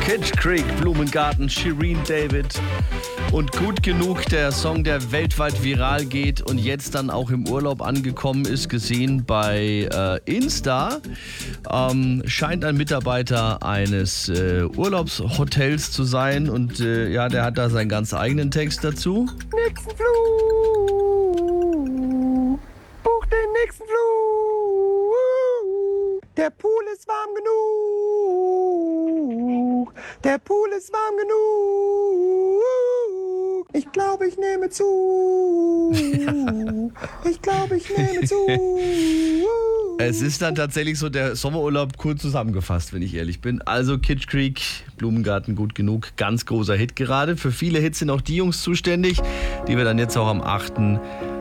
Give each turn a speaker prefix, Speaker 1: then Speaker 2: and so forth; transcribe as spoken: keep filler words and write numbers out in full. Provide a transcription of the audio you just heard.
Speaker 1: Kitsch Creek, Blumengarten, Shireen David und Gut genug, der Song, der weltweit viral geht und jetzt dann auch im Urlaub angekommen ist, gesehen bei äh, Insta. Ähm, scheint ein Mitarbeiter eines äh, Urlaubshotels zu sein und äh, ja, der hat da seinen ganz eigenen Text dazu.
Speaker 2: Nächsten Flug, buch den nächsten Flug, der Pool ist warm genug, der Pool ist warm genug, ich glaube, ich nehme zu, ich glaube, ich nehme zu.
Speaker 1: Es ist dann tatsächlich so der Sommerurlaub kurz zusammengefasst, wenn ich ehrlich bin. Also Kitsch Creek, Blumengarten, gut genug, ganz großer Hit gerade. Für viele Hits sind auch die Jungs zuständig, die wir dann jetzt auch am achten